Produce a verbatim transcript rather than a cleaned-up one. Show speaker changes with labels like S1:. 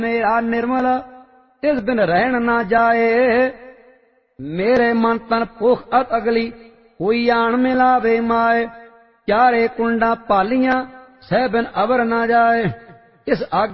S1: मेरा निर्मल तिस बिन रहन ना जाए। मेरे मन तन भुख अत अगली कोई आन मिलावे माए। चारे कुंडा पालियां सह बिन अवर ना जाए। इस